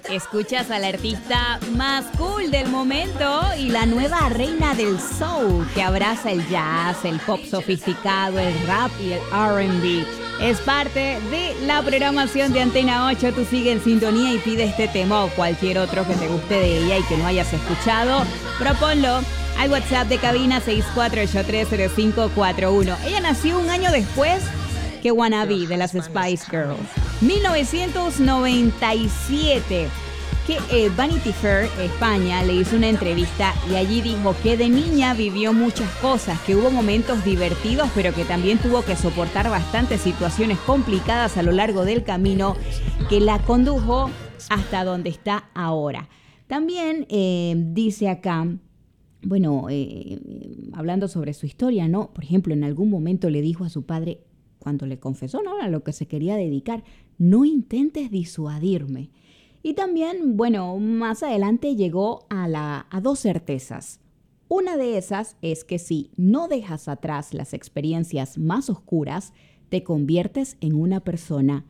Escuchas a la artista más cool del momento y la nueva reina del soul que abraza el jazz, el pop sofisticado, el rap y el R&B. Es parte de la programación de Antena 8. Tú sigue en sintonía y pide este tema o cualquier otro que te guste de ella y que no hayas escuchado. Proponlo al WhatsApp de cabina 64830541. Ella nació un año después que Wannabe de las Spice Girls. 1997. Que Vanity Fair, España, le hizo una entrevista y allí dijo que de niña vivió muchas cosas, que hubo momentos divertidos, pero que también tuvo que soportar bastantes situaciones complicadas a lo largo del camino que la condujo hasta donde está ahora. También dice acá, bueno, hablando sobre su historia, ¿no? Por ejemplo, en algún momento le dijo a su padre, cuando le confesó, ¿no?, a lo que se quería dedicar, no intentes disuadirme. Y también, bueno, más adelante llegó a dos certezas. Una de esas es que si no dejas atrás las experiencias más oscuras, te conviertes en una persona